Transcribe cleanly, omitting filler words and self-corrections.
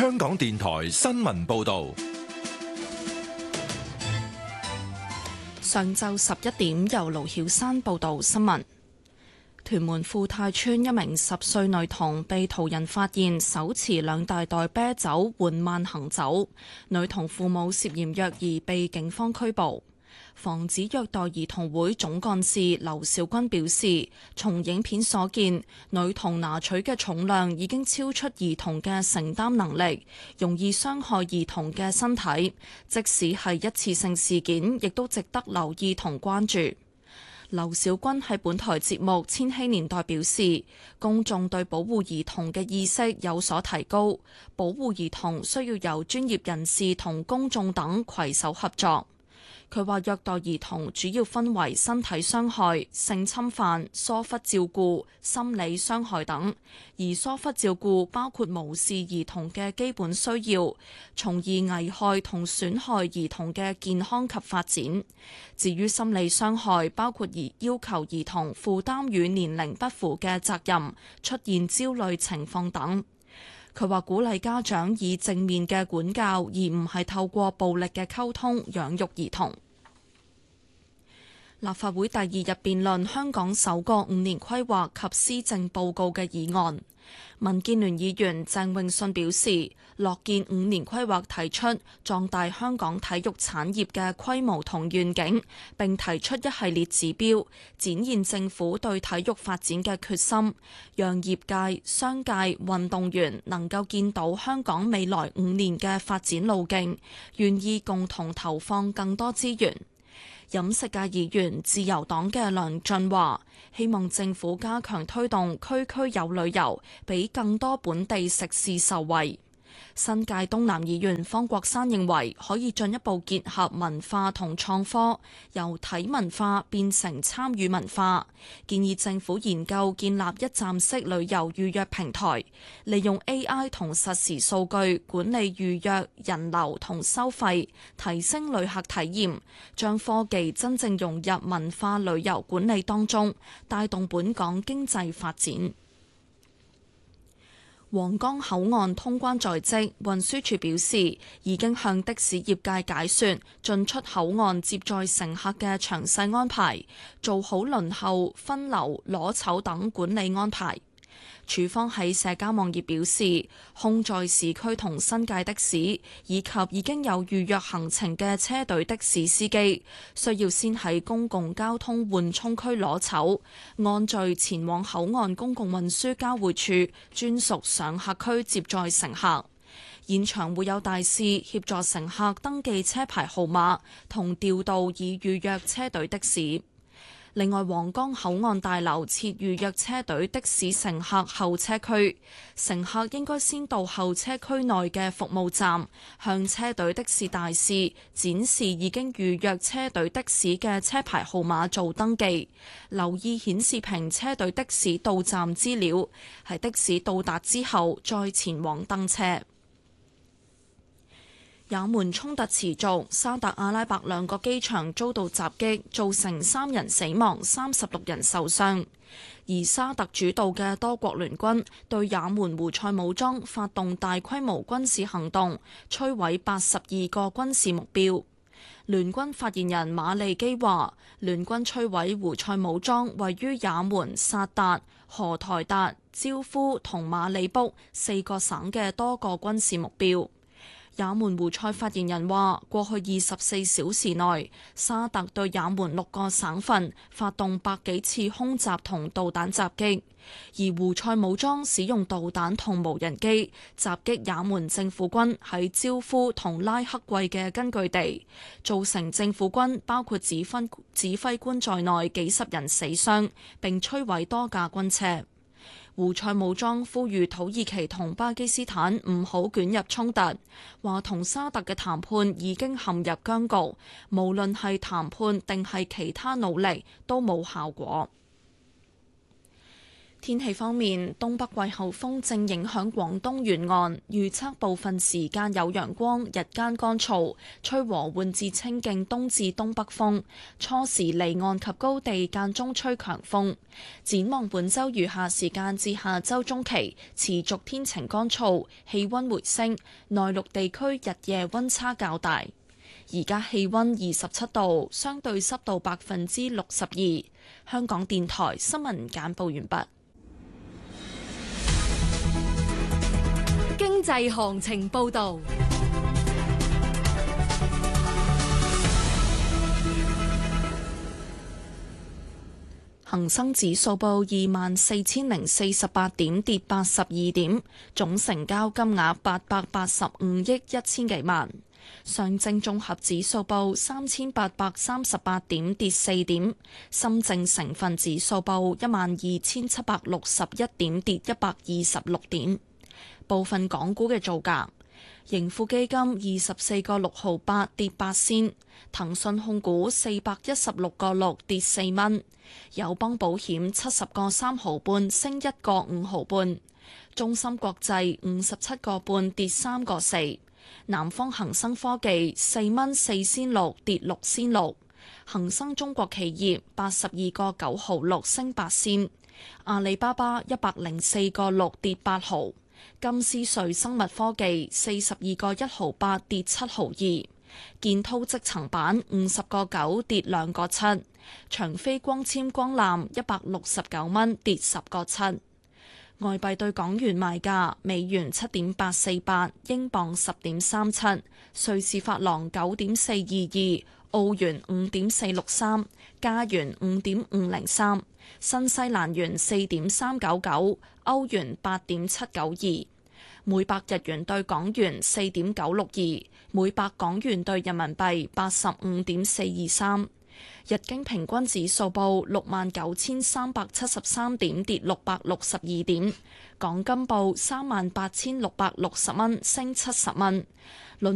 香港電台新聞報道。 上晝11點，由盧曉珊報道新聞。屯門富泰村一名10歲女童被途人發現手持2大袋啤酒緩慢行走，女童父母涉嫌虐兒被警方拘捕。防止虐待兒童會總幹事劉兆軍表示，從影片所見，女童拿取嘅重量已經超出兒童嘅承擔能力，容易傷害兒童嘅身體，即使係一次性事件，亦都值得留意同關注。劉兆軍喺本台節目《千禧年代》表示，公眾對保護兒童嘅意識有所提高，保護兒童需要由專業人士同公眾等攜手合作。佢話虐待兒童主要分為身體傷害、性侵犯、疏忽照顧、心理傷害等，而疏忽照顧包括無視兒童嘅基本需要，從而危害同損害兒童嘅健康及發展。至於心理傷害，包括要求兒童負擔與年齡不符嘅責任，出現焦慮情況等。佢話鼓勵家長以正面嘅管教，而唔係透過暴力嘅溝通養育兒童。立法會第2日辯論香港首個5年規劃及施政報告嘅議案。民建聯議員鄭泳舜表示，樂見5年規劃提出壯大香港體育產業嘅規模同願景，並提出一系列指標，展現政府對體育發展嘅決心，讓業界、商界、運動員能夠見到香港未來5年嘅發展路徑，願意共同投放更多資源。飲食界議員自由黨嘅梁進話，希望政府加強推動區區有旅遊，俾更多本地食肆受惠。新界東南議員方國珊認為可以進一步結合文化同創科，由體文化變成參與文化，建議政府研究建立一站式旅遊預約平台，利用 AI 同實時數據管理預約人流同收費，提升旅客體驗，將科技真正融入文化旅遊管理當中，帶動本港經濟發展。皇崗口岸通關在即，運輸署表示已經向的士業界解說進出口岸接載乘客嘅詳細安排，做好輪候、分流、攞籌等管理安排。署方喺社交網頁表示，空載市區同新界的士以及已經有預約行程嘅車隊的士司機，需要先喺公共交通緩衝區攞籌，按序前往口岸公共運輸交匯處專屬上客區接載乘客。現場會有大使協助乘客登記車牌號碼同調度已預約車隊的士。另外，皇崗口岸大樓設預約車隊的士乘客候車區，乘客應該先到候車區內嘅服務站，向車隊的士大使展示已經預約車隊的士嘅車牌號碼做登記，留意顯示屏車隊的士到站資料，喺的士到達之後再前往登車。也門衝突持續，沙特阿拉伯2個機場遭到襲擊，造成3人死亡、36人受傷。而沙特主導嘅多國聯軍對也門胡塞武裝發動大規模軍事行動，摧毀82個軍事目標。聯軍發言人馬利基話，聯軍摧毀胡塞武裝位於也門薩達、荷台達、焦夫同馬里卜4個省嘅多個軍事目標。也門胡塞發言人話，過去24小時內，沙特對也門6個省份發動100幾次空襲同導彈襲擊，而胡塞武裝使用導彈同無人機襲擊也門政府軍喺焦夫同拉克季嘅根據地，造成政府軍包括指揮官在內幾十人死傷，並摧毀多架軍車。胡塞武裝呼籲土耳其同巴基斯坦唔好捲入衝突，話同沙特嘅談判已經陷入僵局，無論係談判定係其他努力都冇效果。 天氣方面，東北季候風正影響廣東沿岸，預測部分時間有陽光，日間乾燥，吹和緩至清勁東至東北風，初時離岸及高地間中吹強風。展望本週餘下時間至下週中期，持續天晴乾燥，氣溫回升，內陸地區日夜溫差較大。而家氣溫27度，相對濕度62%。香港電台新聞簡報完畢。 經濟行情報道， 恒生指數報24,048點，跌82點，總成交金額885億1000幾萬。上證綜合指數報3838點，跌4點。深證成分指數報12761點，跌126點。部分港股嘅造價：盈富基金24個6毫8，跌8仙；騰訊控股416個6，跌4蚊；友邦保險70個3毫半，升1個5毫半；中芯國際57個半，跌3個4；南方恒生科技4蚊4仙6，跌6仙6；恒生中國企業82個9毫6，升8仙；阿里巴巴104個6，跌8毫。金斯瑞生物科技42個1毫8，跌7毫2；建滔積層板50個9，跌2個7；長飛光纖光纜169蚊，跌10個7。外幣對港元賣價：美元7.848，英鎊10.37，瑞士法郎9.422，澳元5.463，加元5.503，新西蘭元4.399，歐元8.792，每百日元對港元4.962，每百港元對人民幣85.423。日經平均指數報69,373點，跌662點。港金報38,660蚊，升70蚊。